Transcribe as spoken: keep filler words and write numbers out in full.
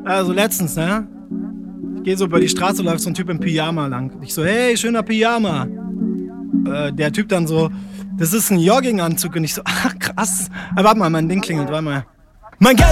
Also letztens, ne? Ich gehe so über die Straße, läuft so ein Typ im Pyjama lang. Ich so, hey, schöner Pyjama. Äh, der Typ dann so, das ist ein Jogginganzug. Und ich so, ach krass. Aber warte mal, mein Ding klingelt, warte mal. Mein Geld